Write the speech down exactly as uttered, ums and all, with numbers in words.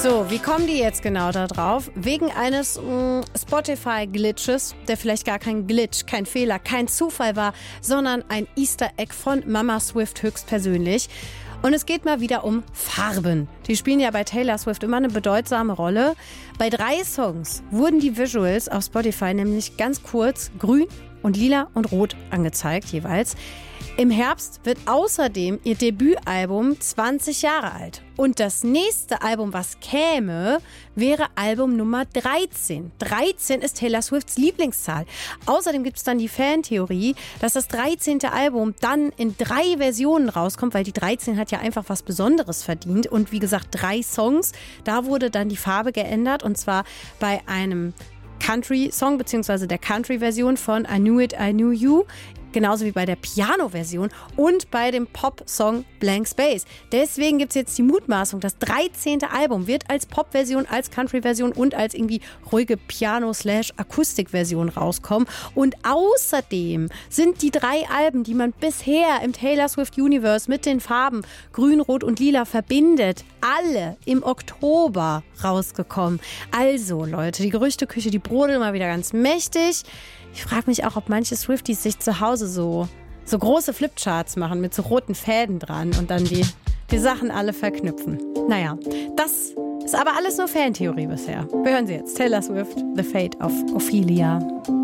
So, wie kommen die jetzt genau da drauf? Wegen eines mh, Spotify-Glitches, der vielleicht gar kein Glitch, kein Fehler, kein Zufall war, sondern ein Easter Egg von Mama Swift höchstpersönlich. Und es geht mal wieder um Farben. Die spielen ja bei Taylor Swift immer eine bedeutsame Rolle. Bei drei Songs wurden die Visuals auf Spotify nämlich ganz kurz grün und lila und rot angezeigt jeweils. Im Herbst wird außerdem ihr Debütalbum zwanzig Jahre alt. Und das nächste Album, was käme, wäre Album Nummer dreizehn. dreizehn ist Taylor Swifts Lieblingszahl. Außerdem gibt es dann die Fantheorie, dass das dreizehnte Album dann in drei Versionen rauskommt, weil die dreizehn hat ja einfach was Besonderes verdient. Und wie gesagt, drei Songs, da wurde dann die Farbe geändert. Und zwar bei einem Country-Song bzw. der Country-Version von I Knew It, I Knew You. Genauso wie bei der Piano-Version und bei dem Pop-Song Blank Space. Deswegen gibt es jetzt die Mutmaßung, das dreizehnte Album wird als Pop-Version, als Country-Version und als irgendwie ruhige Piano-Akustik-Version rauskommen. Und außerdem sind die drei Alben, die man bisher im Taylor Swift Universe mit den Farben Grün, Rot und Lila verbindet, alle im Oktober rausgekommen. Also Leute, die Gerüchteküche, die brodelt mal wieder ganz mächtig. Ich frage mich auch, ob manche Swifties sich zu Hause so, so große Flipcharts machen mit so roten Fäden dran und dann die, die Sachen alle verknüpfen. Naja, das ist aber alles nur Fantheorie bisher. Wir hören sie jetzt. Taylor Swift, The Fate of Ophelia.